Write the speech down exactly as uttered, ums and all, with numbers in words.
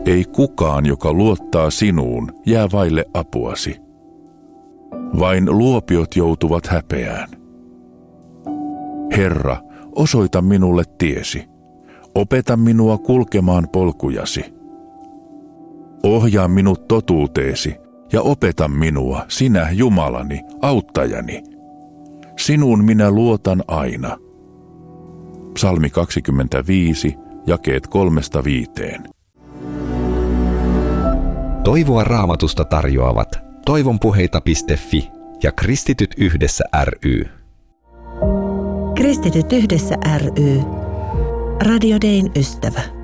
Ei kukaan, joka luottaa sinuun, jää vaille apuasi. Vain luopiot joutuvat häpeään. Herra, osoita minulle tiesi. Opeta minua kulkemaan polkujasi. Ohjaa minut totuuteesi ja opeta minua, sinä Jumalani, auttajani. Sinuun minä luotan aina. Psalmi kaksikymmentäviisi, jakeet kolmesta viiteen. Toivoa Raamatusta tarjoavat toivonpuheita piste fi ja Kristityt yhdessä ry. Kristityt yhdessä ry. Radio Dayn ystävä.